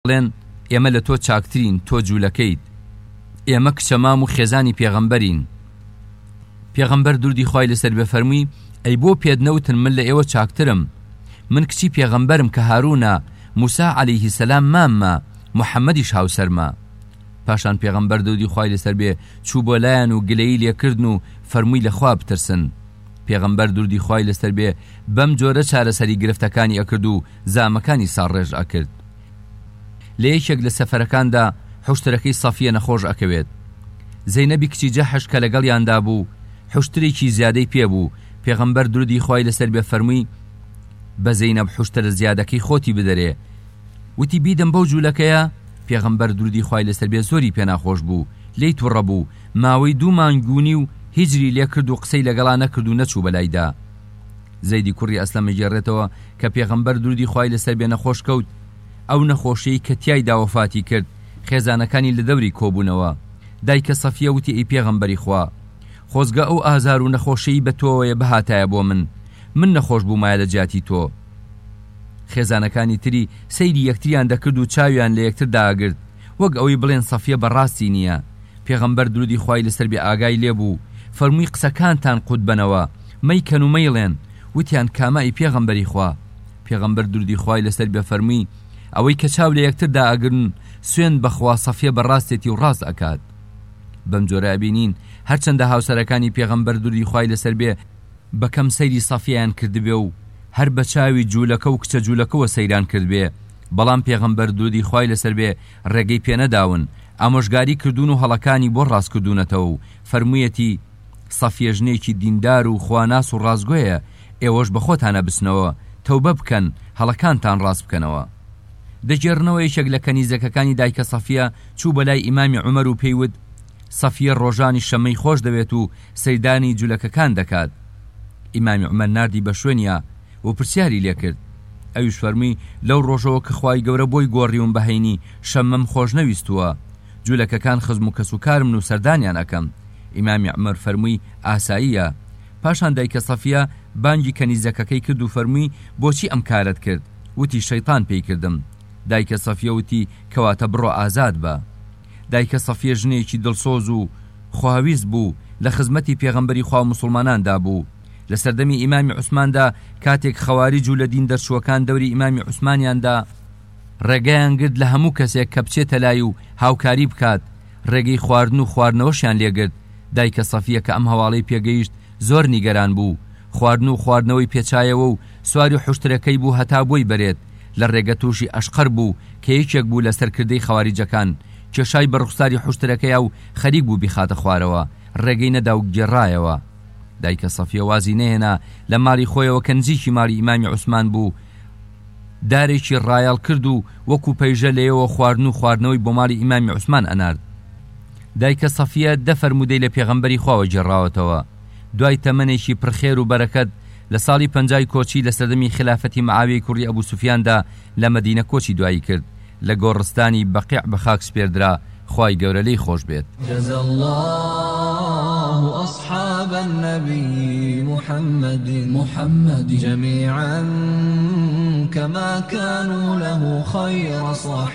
بڵێن ئێمە لە تۆ چاکترین، تۆ جوولەکەیت، ئێمە کچە مام و خێزانی پێغەمبەرین. پێغەمبەر دوردی خوای لەسەر بێ فەرمووی ئەی بۆ پێت نەوتن من لە ئێوە چاکترم، من کچی پێغەمبەرم کە هارونە، موسا عەلەیهی سەلام ماممە، محەممەدیش هاوسەرمە. پاشان پێغەمبەر دوودی خوای لەسەر بێ چوو بۆ لایەن و گلەیی لێکردن و فەرمووی لەخوا بترسن. پێغەمبەر دوردی خوای لەسەر بێ بەم جۆرە چارەسەری گرفتەکانی ئەکرد و زامەکانی ساڕێژ ئەکرد. لە یەکێک لە سەفەرەکاندا حوشترەکەی سەفیە نەخۆش ئەکەوێت. زەینەبی کچی جەحش کە لەگەڵیاندا بوو حوشترێکی زیادەی پێبوو. پێغەمبەر درودی خوای لەسەر بێ فەرمووی بە زەینەب حوشترە زیادەکەی خۆتی بدەرێ. وتی بیدەم بەو جوولەکەیە. پێغەمبەر درودی خوای لەسەر بێ زۆری پێناخۆش بوو، لێی تووڕە بوو، ماوەی 2 مانگونی و هیجری لێ کرد و قسەی لەگەڵا نەکرد و نەچوو بەلایدا. زەیدی کوڕی ئەسلەمە گێڕێتەوە کە پێغەمبەر درودی خوای لەسەر بێ نەخۆش کەوت. ئەو نەخۆشیی کە تیایدا وەفاتی کرد خێزانەکانی لە دەوری کۆبوونەوە. دایکە سەفیە وتی ئەی پێغەمبەری خوا، خۆزگە ئەو ئازار و نەخۆشیی بە تۆیە بەهاتایە بۆ من نەخۆش بوومایە لە جیاتی تۆ. خێزانەکانی تری سەیری یەکتریان دەکرد و چاویان لە یەکتر داگرت وەک ئەوەی بڵێن سەفیە بەڕاستی نییە. پێغەمبەر درودی خوای لەسەر بێ ئاگای لێبوو، فەرمووی قسەکانتان قوت بنەوە، مەیکەن و مەیڵێن. وتیان کامای پێغەمبەری خوا. پێغەمبەر درودی خوای لەسەر بێ فەرمووی ئەوەی کە چاو لە یەکتردا ئەگرن سوێن بەخوا سەفیە بەڕاستێتی و ڕاست ئەکات. بەم جۆرە بینین هەرچەندە هاوسەرەکانی پێغەمبەر درودی خوای لەسەر بێ بەکەم سەیری سەفیەیان کردبێ و هەر بە چاوی جوولەکە و کچە جوولەکەوە سەیران کردبێ، بەڵام پێغەمبەر درودی خوای لەسەر بێ ڕێگەی پێنەداون، ئامۆژگاری کردوون و هەڵەکانی بۆ ڕاستکردوونەتەوە و فەرموویەتی سەفیە ژنێکی دیندار و خواناس و ڕازگۆیە، ئێوەش بە خۆتانە بسنەوە، تەوبە بکەن، هەڵەکانتان ڕاست بکەنەوە. دەجێڕنەوە یەکێک لە کەنیزەکەکانی دایکە سەفیە چوو بەلای ئیمامی عومەر و پێیوت سەفیە ڕۆژانی شەمەی خۆش دەوێت و سەیدانی جوولەکەکان دەکات. ئیمامی عومەر ناردی بە شوێنیە و پرسیاری لێکرد. ئەویش فەرمی لەو ڕۆژەوە کە خوای گەورە بۆی گۆڕیوم بەهەینی شەمەم خۆش نەویستووە، جوولەکەکان خزم و کەسوکارم و سەردانیان ئەکەم. ئیمامی عومەر فەرمووی ئاساییە. پاشان دایکە سەفیە بانگی کەنیزەکەکەی کرد و فەرمووی بۆچی ئەم کارت کرد؟ وتی شەیطان پێی کردم. دایکە سەفیە وتی کەواتە بڕۆ ئازاد بە. دایکە سەفیە ژنێکی دڵسۆز و خواویست بوو، لە خزمەتی پێغەمبەری خوا و موسڵماناندا بوو. لە سەردەمی ئیمامی عوسماندا کاتێک خەواریج و لە دین دەرچووەکان دەوری ئیمامی عوسمانیاندا ڕێگەیان گرت لە هەموو کەسێک کە بچێتە لای و هاوکاری بکات، ڕێگەی خواردن و خواردنەوەشیان لێگرت. دایکە سەفیە کە ئەم هەواڵەی پێگەیشت زۆر نیگەران بوو، خواردن و خواردنەوەی پێچایەوە و سواری حوشترەکەی بوو هەتا بۆی بەرێت. لە ڕێگە تووشی ئەشقەر بوو کە یەکێک بوو لە سەرکردەی خەواریجەکان، کێشای بە ڕوخساری حوشترەکەیە و خەریک بوو بیخاتە خوارەوە، ڕێگەی نەدا و گێڕایەوە. دایکە سەفیە وازی نەهێنا لە ماڵی خۆیەوە کە نزیکی ماڵی ئیمامی عوسمان بوو، دارێکی ڕایەڵ کرد و وەکو پەیژە لێەوە خواردن و خواردنەوەی بۆ ماڵی ئیمامی عوسمان ئەنارد. دایکە سەفیە دەفەرمودەی لە پێغەمبەری خواوە گێڕاوەتەوە. دوای تەمەنێکی پرخێر و بەرەکەت لە ساڵی 50 کۆچی لە سەردەمی خلافەتی معاویەی کوڕی ئەبوو سوفیاندا لە مەدینە کۆچی دوایی کرد، لە گۆڕستانی بەقیع بە خاک سپێردرا، خوای گەورە لێی خۆش بێت. جزا الله أصحاب النبي محمد جميعا كما كانوا له خير صاحب